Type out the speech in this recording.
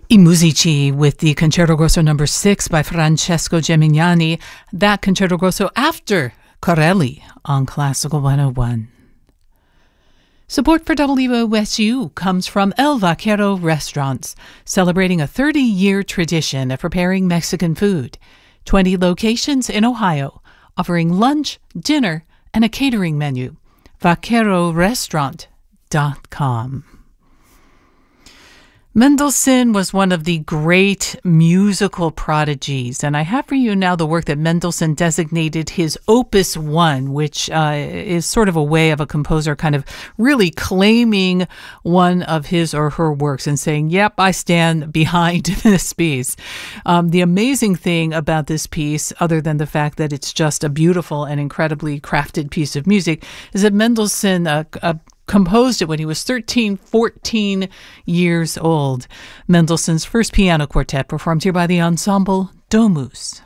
I Musici with the Concerto Grosso No. 6 by Francesco Gemignani. That Concerto Grosso after Corelli on Classical 101. Support for WSU comes from El Vaquero Restaurants, celebrating a 30-year tradition of preparing Mexican food. 20 locations in Ohio, offering lunch, dinner, and a catering menu. VaqueroRestaurant.com. Mendelssohn was one of the great musical prodigies, and I have for you now the work that Mendelssohn designated his Opus 1, which is sort of a way of a composer kind of really claiming one of his or her works and saying, yep, I stand behind this piece. The amazing thing about this piece, other than the fact that it's just a beautiful and incredibly crafted piece of music, is that Mendelssohn composed it when he was 14 years old. Mendelssohn's first piano quartet performed here by the ensemble Domus.